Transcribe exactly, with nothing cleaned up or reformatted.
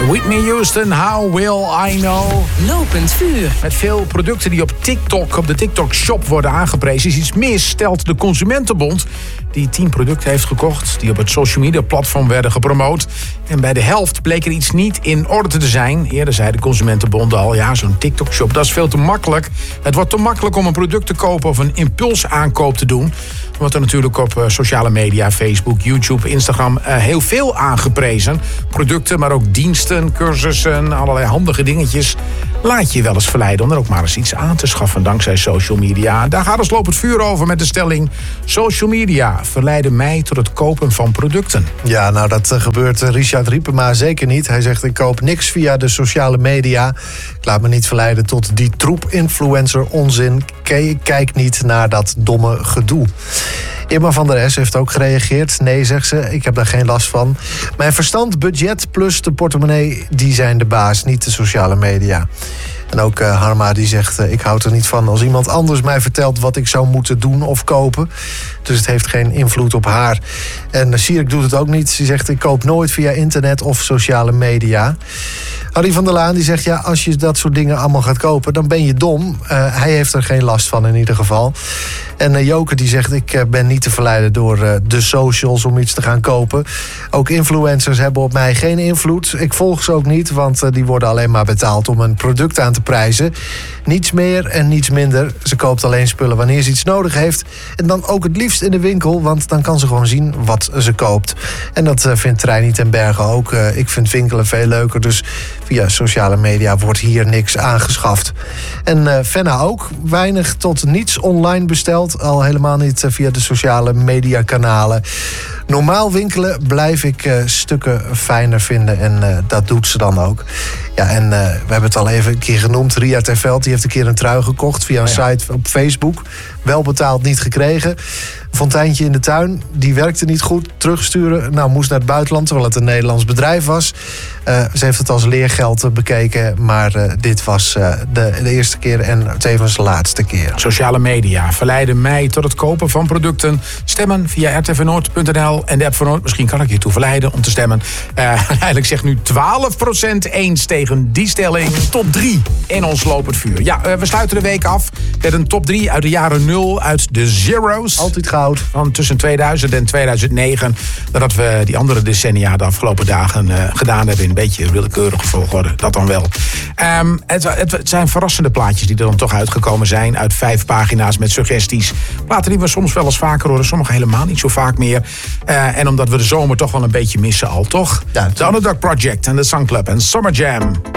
Whitney Houston, How Will I Know? Lopend vuur. Met veel producten die op TikTok, op de TikTok-shop worden aangeprezen, is iets mis, stelt de Consumentenbond, die tien producten heeft gekocht, die op het social media platform werden gepromoot. En bij de helft bleek er iets niet in orde te zijn. Eerder zei de Consumentenbond al, ja, zo'n TikTok-shop, dat is veel te makkelijk. Het wordt te makkelijk om een product te kopen of een impulsaankoop te doen. Er wordt er natuurlijk op uh, sociale media, Facebook, YouTube, Instagram uh, heel veel aangeprezen. Producten, maar ook diensten, cursussen, allerlei handige dingetjes. Laat je je wel eens verleiden om er ook maar eens iets aan te schaffen dankzij social media. Daar gaat het lopend vuur over met de stelling: social media verleiden mij tot het kopen van producten. Ja, nou dat uh, gebeurt uh, Richard Riepema zeker niet. Hij zegt: ik koop niks via de sociale media. Ik laat me niet verleiden tot die troep influencer onzin. K- kijk niet naar dat domme gedoe. Irma van der Es heeft ook gereageerd. Nee, zegt ze, ik heb daar geen last van. Mijn verstand, budget plus de portemonnee, die zijn de baas, niet de sociale media. En ook uh, Harma die zegt, uh, ik houd er niet van als iemand anders mij vertelt wat ik zou moeten doen of kopen. Dus het heeft geen invloed op haar. En uh, Sierk doet het ook niet. Ze zegt, ik koop nooit via internet of sociale media. Harry van der Laan die zegt, ja, als je dat soort dingen allemaal gaat kopen, dan ben je dom. Uh, hij heeft er geen last van in ieder geval. En uh, Joke die zegt, ik uh, ben niet te verleiden door uh, de socials om iets te gaan kopen. Ook influencers hebben op mij geen invloed. Ik volg ze ook niet, want uh, die worden alleen maar betaald om een product aan te prijzen. Niets meer en niets minder. Ze koopt alleen spullen wanneer ze iets nodig heeft. En dan ook het liefst in de winkel, want dan kan ze gewoon zien wat ze koopt. En dat uh, vindt Treini ten Berge ook. Uh, ik vind winkelen veel leuker, dus via sociale media wordt hier niks aangeschaft. En uh, Fenna ook. Weinig tot niets online besteld. Al helemaal niet uh, via de sociale mediakanalen. Normaal winkelen blijf ik uh, stukken fijner vinden. En uh, dat doet ze dan ook. Ja, en uh, we hebben het al even een keer genoemd. Ria Terveld die heeft een keer een trui gekocht via een oh ja. site op Facebook. Wel betaald, niet gekregen. Fonteintje in de tuin, die werkte niet goed. Terugsturen, nou moest naar het buitenland, terwijl het een Nederlands bedrijf was. Uh, ze heeft het als leergeld bekeken, maar uh, dit was uh, de, de eerste keer en tevens de laatste keer. Sociale media verleiden mij tot het kopen van producten. Stemmen via r t v noord punt n l en de app van Noord. Misschien kan ik je toe verleiden om te stemmen. Uh, eigenlijk zegt nu twaalf procent eens tegen die stelling. Top drie in ons lopend vuur. Ja, uh, we sluiten de week af met een top drie uit de jaren nul, uit de Zero's. Altijd goud. Van tussen tweeduizend en tweeduizend negen. Dat we die andere decennia de afgelopen dagen uh, gedaan hebben in een beetje willekeurige volgorde. Dat dan wel. Um, het, het, het zijn verrassende plaatjes die er dan toch uitgekomen zijn. Uit vijf pagina's met suggesties. Platen die we soms wel eens vaker horen. Sommige helemaal niet zo vaak meer. Uh, en omdat we de zomer toch wel een beetje missen al, toch? Ja, The Underdog Project en The Sun Club en Summer Jam.